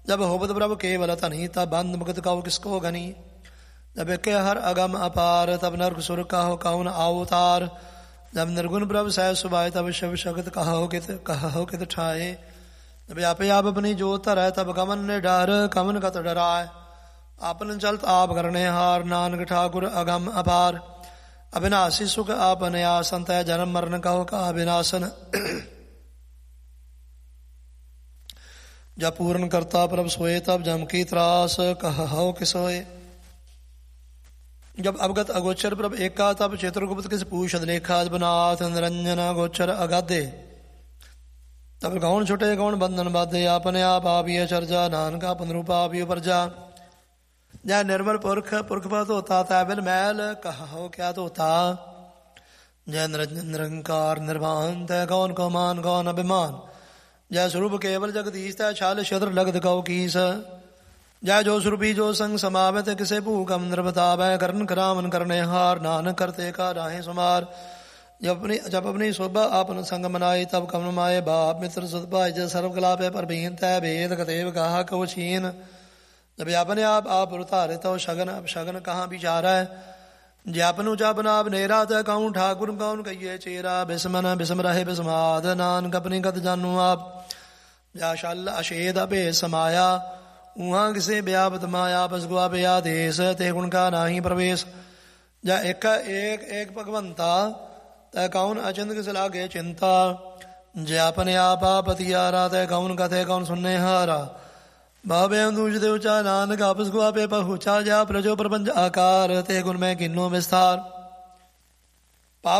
जब होबत प्रभ केवल धनी, तब बंद मुक्त कहो किसको घनी। जब एक हर अगम अपार, तब नरक सुर कहो कौन अवतार। जब निर्गुण प्रभ सह सुभाए, तब शिव शगत कहो कित ठाए। जब आपे आप अपनी जो धरै, तब कमन ने डर कमन कत डराए। आपन चलत आप करने हार, नानक ठाकुर अगम अपार। अविनाशी सुख आपने आसन, तय जन्म मरण कहो का विनाशन। जब पूर्ण करता प्रभ सोए, तब जम की त्रास कहो किसोए। जब अवगत अगोचर प्रभ एका, तब चित्रगुप्त किस पूछत लेखा। जब नाथ निरंजन गोचर अगाधे, तब गौण छुटे गौण बंधन बाधे। आपने आप आपिय चर्चा, नानक अपन रूपा आपिय प्रजा। जय निर्मल पुरख पुरख पर धोता, तै बिल मैल कहो क्या धोता। जय निरंजन निरंकार निर्वाण, तै कौन को मान कौन अभिमान। जय स्वरूप केवल जगदीश, तै छाल शत्र लगत कहो कीस। जय जो स्वरूपी जो संग समावत, किसे भूख अंदर बतावै। करण करावन करने हार, नानक करते का राहे सुमार। जब अपनी शोभा आपन संग मनाई, तब कमन माए बाप मित्र सुत भाई। जय सर्व कला पे परबीन, तै भेद कतेव कहा कहो छीन। जब अपने आप उतारे, तो शगन अब शगन कहाँ विचार है। ज्ञापन उचापन आप नेरा, तय कहूँ ठाकुर कौन कहिए चेरा। बिस्मन बिस्म रहे बिस्माद, नानक अपनी गत जानू आप। जाशल अशेद अभे समाया, उहाँ किसे व्यापत माया। बस गुआ पे आदेश, ते गुण का नाही प्रवेश। जा एक एक भगवंता, तय कौन अचिंत किस लागे चिंता। जय अपने आपा पतियारा, तय कौन कथे कौन सुनने हारा। बाबे दूज देवचा नानक आपस गुआ पे पहुँचा। जा प्रजो प्रपंच आकार, ते गुण में किन्नो विस्तार।